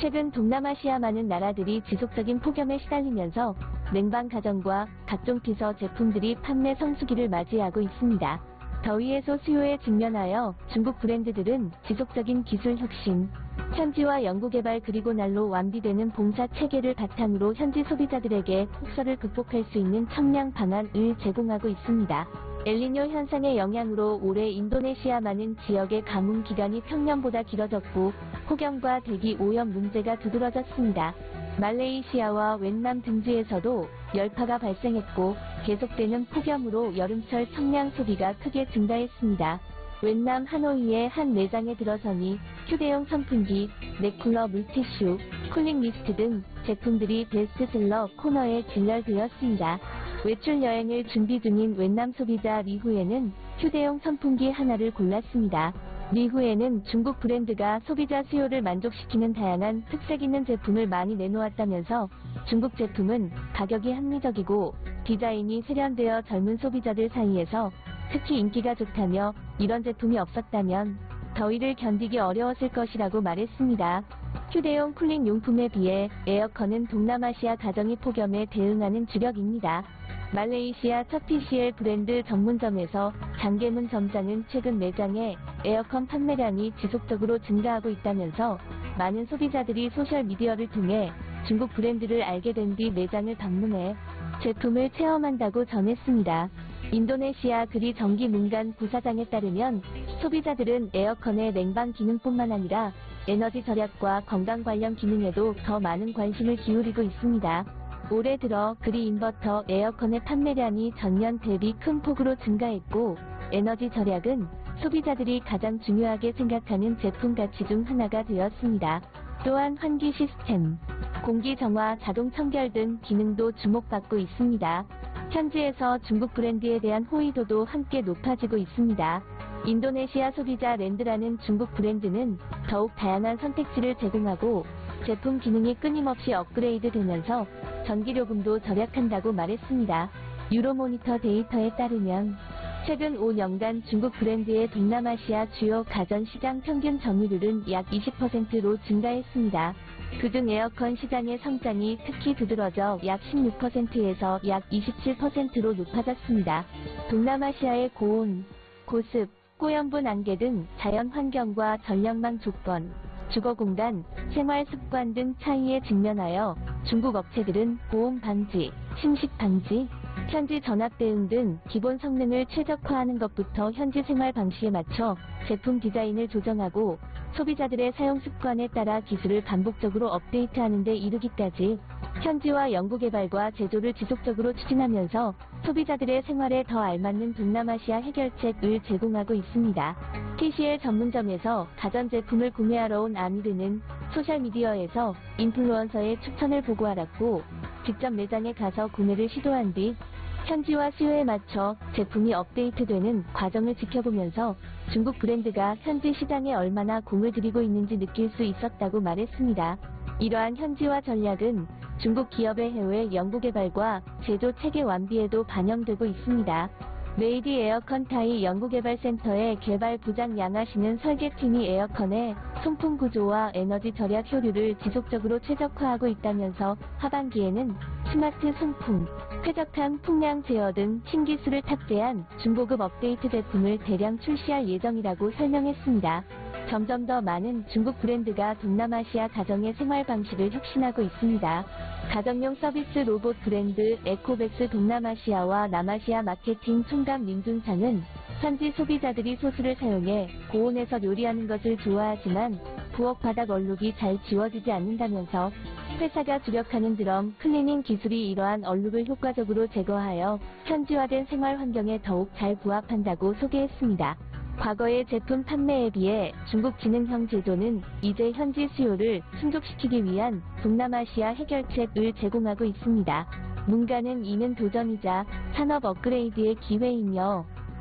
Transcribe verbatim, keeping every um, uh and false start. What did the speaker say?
최근 동남아시아 많은 나라들이 지속적인 폭염에 시달리면서 냉방 가전과 각종 비서 제품들이 판매 성수기를 맞이하고 있습니다. 더위 해소 수요에 직면하여 중국 브랜드들은 지속적인 기술 혁신, 현지화 연구개발 그리고 날로 완비되는 봉사 체계를 바탕으로 현지 소비자들에게 폭설을 극복할 수 있는 청량 방안을 제공하고 있습니다. 엘니뇨 현상의 영향으로 올해 인도네시아 많은 지역의 가뭄 기간이 평년보다 길어졌고 폭염과 대기 오염 문제가 두드러졌습니다. 말레이시아와 웬남 등지에서도 열파가 발생했고 계속되는 폭염으로 여름철 청량 소비가 크게 증가했습니다. 웬남 하노이의 한 매장에 들어서니 휴대용 선풍기, 넥쿨러 물티슈, 쿨링 미스트 등 제품들이 베스트셀러 코너에 진열되었습니다. 외출 여행을 준비 중인 웬남 소비자 리후에는 휴대용 선풍기 하나를 골랐습니다. 리후에는 중국 브랜드가 소비자 수요를 만족시키는 다양한 특색 있는 제품을 많이 내놓았다면서 중국 제품은 가격이 합리적이고 디자인이 세련되어 젊은 소비자들 사이에서 특히 인기가 좋다며 이런 제품이 없었다면 더위를 견디기 어려웠을 것이라고 말했습니다. 휴대용 쿨링 용품에 비해 에어컨은 동남아시아 가정의 폭염에 대응하는 주력입니다. 말레이시아 첫 피씨엘 브랜드 전문점에서 장계문 점장은 최근 매장에 에어컨 판매량이 지속적으로 증가하고 있다면서 많은 소비자들이 소셜미디어를 통해 중국 브랜드를 알게 된 뒤 매장을 방문해 제품을 체험한다고 전했습니다. 인도네시아 그리 전기 문간 부사장에 따르면 소비자들은 에어컨의 냉방 기능뿐만 아니라 에너지 절약과 건강 관련 기능에도 더 많은 관심을 기울이고 있습니다. 올해 들어 그리 인버터 에어컨의 판매량이 전년 대비 큰 폭으로 증가했고 에너지 절약은 소비자들이 가장 중요하게 생각하는 제품 가치 중 하나가 되었습니다. 또한 환기 시스템, 공기 정화, 자동 청결 등 기능도 주목받고 있습니다. 현지에서 중국 브랜드에 대한 호의도도 함께 높아지고 있습니다. 인도네시아 소비자 랜드라는 중국 브랜드는 더욱 다양한 선택지를 제공하고 제품 기능이 끊임없이 업그레이드 되면서 전기요금도 절약한다고 말했습니다. 유로모니터 데이터에 따르면 최근 오 년간 중국 브랜드의 동남아시아 주요 가전시장 평균 점유율은 약 이십 퍼센트로 증가했습니다. 그중 에어컨 시장의 성장이 특히 두드러져 약 십육 퍼센트에서 약 이십칠 퍼센트로 높아졌습니다. 동남아시아의 고온, 고습, 고염분 안개 등 자연 환경과 전력망 조건, 주거 공간, 생활 습관 등 차이에 직면하여 중국 업체들은 보온 방지, 침식 방지, 현지 전압 대응 등 기본 성능을 최적화하는 것부터 현지 생활 방식에 맞춰 제품 디자인을 조정하고 소비자들의 사용 습관에 따라 기술을 반복적으로 업데이트하는 데 이르기까지 현지화 연구개발과 제조를 지속적으로 추진하면서 소비자들의 생활에 더 알맞는 동남아시아 해결책을 제공하고 있습니다. 티씨엘 전문점에서 가전제품을 구매하러 온 아미르는 소셜미디어에서 인플루언서의 추천을 보고 알았고 직접 매장에 가서 구매를 시도한 뒤 현지화 수요에 맞춰 제품이 업데이트되는 과정을 지켜보면서 중국 브랜드가 현지 시장에 얼마나 공을 들이고 있는지 느낄 수 있었다고 말했습니다. 이러한 현지화 전략은 중국 기업의 해외 연구개발과 제조 체계 완비에도 반영되고 있습니다. 메이디 에어컨 타이 연구개발센터의 개발 부장 양아 씨는 설계팀이 에어컨의 송풍 구조와 에너지 절약 효율을 지속적으로 최적화하고 있다면서 하반기에는 스마트 송풍, 쾌적한 풍량 제어 등 신기술을 탑재한 중고급 업데이트 제품을 대량 출시할 예정이라고 설명했습니다. 점점 더 많은 중국 브랜드가 동남아시아 가정의 생활 방식을 혁신하고 있습니다. 가정용 서비스 로봇 브랜드 에코백스 동남아시아와 남아시아 마케팅 총괄 민준상은 현지 소비자들이 소스를 사용해 고온에서 요리하는 것을 좋아하지만 부엌 바닥 얼룩이 잘 지워지지 않는다면서 회사가 주력하는 드럼 클리닝 기술이 이러한 얼룩을 효과적으로 제거하여 현지화된 생활 환경에 더욱 잘 부합한다고 소개했습니다. 과거의 제품 판매에 비해 중국 지능형 제조는 이제 현지 수요를 충족시키기 위한 동남아시아 해결책을 제공하고 있습니다. 문가는 이는 도전이자 산업 업그레이드의 기회이며